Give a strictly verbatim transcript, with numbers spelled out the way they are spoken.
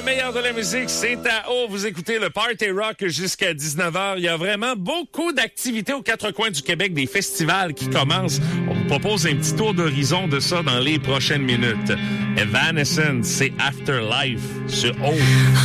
meilleur de la musique, c'est à haut. Vous écoutez le Party Rock jusqu'à dix-neuf heures. Il y a vraiment beaucoup d'activités aux quatre coins du Québec, des festivals qui commencent. On vous propose un petit tour d'horizon de ça dans les prochaines minutes. Evanescence, c'est Afterlife sur haut.